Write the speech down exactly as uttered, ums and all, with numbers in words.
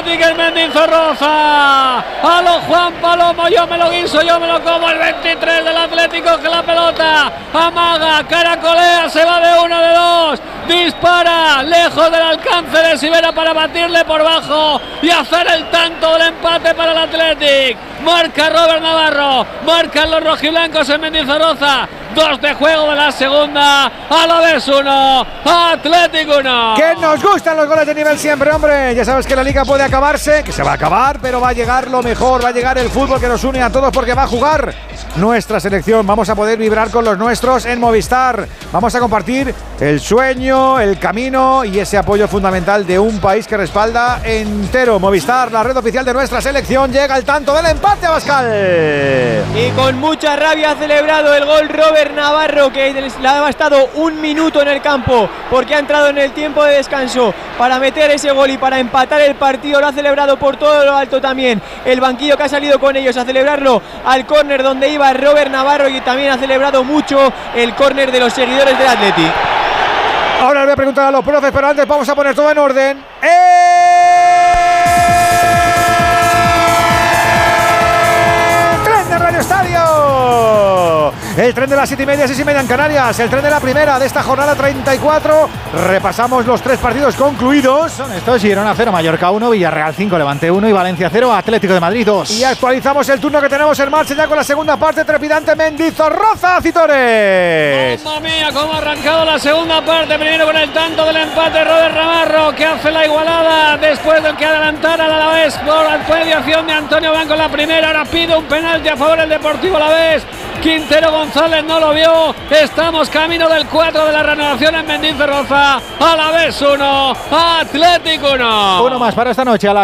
Athletic en Mendizorroza. A lo Juan Palomo, yo me lo guiso, yo me lo como. El veintitrés del Atlético que la pelota amaga, caracolea, se va de uno, de dos, dispara lejos del alcance de Sivera para batirle por bajo y hacer el tanto del empate para el Athletic. Marca Robert Navarro, marcan los rojiblancos en Mendizorroza. Dos de juego de la segunda. Alavés uno, Athletic uno. Que nos gustan los goles de nivel siempre, hombre. Ya sabes que la liga puede acabarse, que se va a acabar, pero va a llegar lo mejor, va a llegar el fútbol que nos une a todos porque va a jugar nuestra selección. Vamos a poder vibrar con los nuestros en Movistar. Vamos a compartir el sueño, el camino y ese apoyo fundamental de un país que respalda entero. Movistar, la red oficial de nuestra selección, llega el tanto del empate, Abascal. Y con mucha rabia ha celebrado el gol Robert Navarro, que le ha bastado un minuto en el campo porque ha entrado en el tiempo de descanso para meter ese gol y para empatar el partido. Lo ha celebrado por todo lo alto también el banquillo que ha salido con ellos a celebrarlo al córner donde iba Robert Navarro, y también ha celebrado mucho el córner de los seguidores del Athletic. Ahora le voy a preguntar a los profes, pero antes vamos a poner todo en orden. ¡Eh! ¡Tren de Radio Estadio! El tren de las siete y media, seis y media en Canarias. El tren de la primera de esta jornada treinta y cuatro. Repasamos los tres partidos concluidos. Son estos: Girona cero, Mallorca uno, Villarreal cinco, Levante uno y Valencia cero, Atlético de Madrid dos. Y actualizamos el turno que tenemos en marcha ya con la segunda parte trepidante. Mendizorroza, Citores. Mamma mía, cómo ha arrancado la segunda parte. Primero con el tanto del empate Robert Navarro, que hace la igualada después de que adelantara al Alavés por mediación de Antonio Blanco en la primera. Ahora pide un penalti a favor del Deportivo Alavés. Quintero González no lo vio. Estamos camino del cuatro de la renovación en Mendizorroza. Alavés uno, Atlético uno. Uno más para esta noche a las